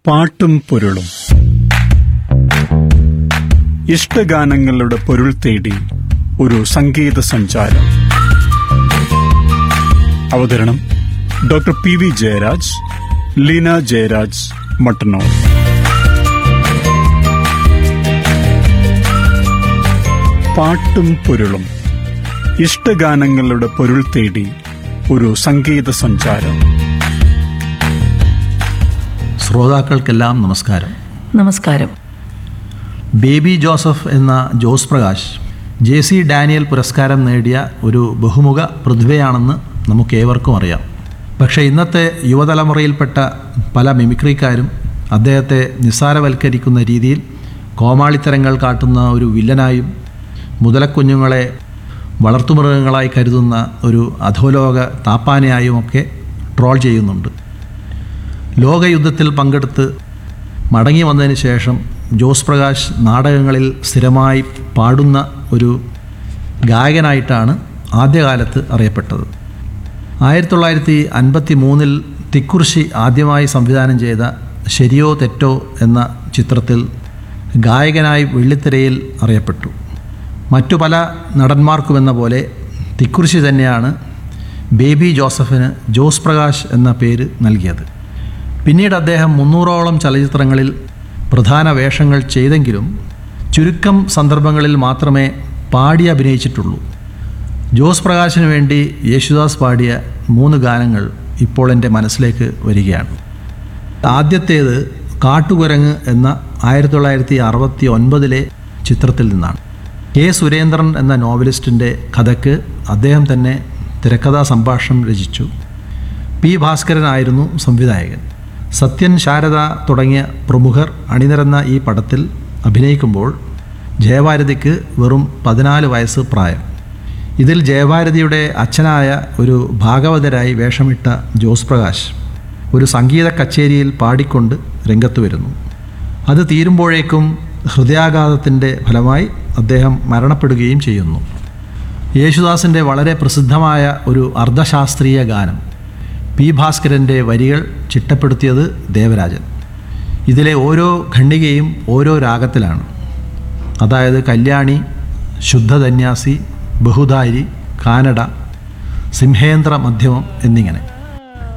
പാട്ടും പൊരുളും. ഇഷ്ടഗാനങ്ങളുടെ പൊരുൾ തേടി ഒരു സംഗീത സഞ്ചാരം. അവതരണം ഡോക്ടർ PV ജയരാജ്, ലീന ജയരാജ്, മട്ടന്നൂർ. പാട്ടും പൊരുളും. ഇഷ്ടഗാനങ്ങളുടെ പൊരുൾ തേടി ഒരു സംഗീത സഞ്ചാരം. ശ്രോതാക്കൾക്കെല്ലാം നമസ്കാരം. നമസ്കാരം. ബേബി ജോസഫ് എന്ന ജോസ് പ്രകാശ് JC ഡാനിയൽ പുരസ്കാരം നേടിയ ഒരു ബഹുമുഖ പ്രതിഭയാണെന്ന് നമുക്കേവർക്കും അറിയാം. പക്ഷേ ഇന്നത്തെ യുവതലമുറയിൽപ്പെട്ട പല മിമിക്രിക്കാരും അദ്ദേഹത്തെ നിസ്സാരവൽക്കരിക്കുന്ന രീതിയിൽ കോമാളിത്തരങ്ങൾ കാട്ടുന്ന ഒരു വില്ലനായും മുതലക്കുഞ്ഞുങ്ങളെ വളർത്തുമൃഗങ്ങളായി കരുതുന്ന ഒരു അധോലോക താപ്പാനയായുമൊക്കെ ട്രോൾ ചെയ്യുന്നുണ്ട്. ലോകയുദ്ധത്തിൽ പങ്കെടുത്ത് മടങ്ങി വന്നതിന് ശേഷം ജോസ് പ്രകാശ് നാടകങ്ങളിൽ സ്ഥിരമായി പാടുന്ന ഒരു ഗായകനായിട്ടാണ് ആദ്യകാലത്ത് അറിയപ്പെട്ടത്. 1953 തിക്കുറിശ്ശി ആദ്യമായി സംവിധാനം ചെയ്ത ശരിയോ തെറ്റോ എന്ന ചിത്രത്തിൽ ഗായകനായി വെള്ളിത്തിരയിൽ അറിയപ്പെട്ടു. മറ്റു പല നടന്മാർക്കുമെന്ന പോലെ തിക്കുറിശ്ശി തന്നെയാണ് ബേബി ജോസഫിന് ജോസ് പ്രകാശ് എന്ന പേര് നൽകിയത്. പിന്നീട് അദ്ദേഹം 300ഓളം ചലച്ചിത്രങ്ങളിൽ പ്രധാന വേഷങ്ങൾ ചെയ്തെങ്കിലും ചുരുക്കം സന്ദർഭങ്ങളിൽ മാത്രമേ പാടി അഭിനയിച്ചിട്ടുള്ളൂ. ജോസ് പ്രകാശിന് വേണ്ടി യേശുദാസ് പാടിയ 3 ഗാനങ്ങൾ ഇപ്പോൾ എൻ്റെ മനസ്സിലേക്ക് വരികയാണ്. ആദ്യത്തേത് കാട്ടുകുരങ്ങ് എന്ന 1969 ചിത്രത്തിൽ നിന്നാണ്. K. സുരേന്ദ്രൻ എന്ന നോവലിസ്റ്റിൻ്റെ കഥയ്ക്ക് അദ്ദേഹം തന്നെ തിരക്കഥാ സംഭാഷണം രചിച്ചു. P. ഭാസ്കരനായിരുന്നു സംവിധായകൻ. സത്യൻ, ശാരദ തുടങ്ങിയ പ്രമുഖർ അണിനിരന്ന ഈ പടത്തിൽ അഭിനയിക്കുമ്പോൾ ജയഭാരതിക്ക് വെറും 14 വയസ്സ് പ്രായം. ഇതിൽ ജയഭാരതിയുടെ അച്ഛനായ ഒരു ഭാഗവതരായി വേഷമിട്ട ജോസ് പ്രകാശ് ഒരു സംഗീത കച്ചേരിയിൽ പാടിക്കൊണ്ട് രംഗത്ത് വരുന്നു. അത് തീരുമ്പോഴേക്കും ഹൃദയാഘാതത്തിൻ്റെ ഫലമായി അദ്ദേഹം മരണപ്പെടുകയും ചെയ്യുന്നു. യേശുദാസിൻ്റെ വളരെ പ്രസിദ്ധമായ ഒരു അർദ്ധശാസ്ത്രീയ ഗാനം P. ഭാസ്കരൻ്റെ വരികൾ ചിട്ടപ്പെടുത്തിയത് ദേവരാജൻ. ഇതിലെ ഓരോ ഖണ്ഡികയും ഓരോ രാഗത്തിലാണ്. അതായത് കല്യാണി, ശുദ്ധധന്യാസി, ബഹുധാരി, കാനഡ, സിംഹേന്ദ്ര മധ്യമം എന്നിങ്ങനെ.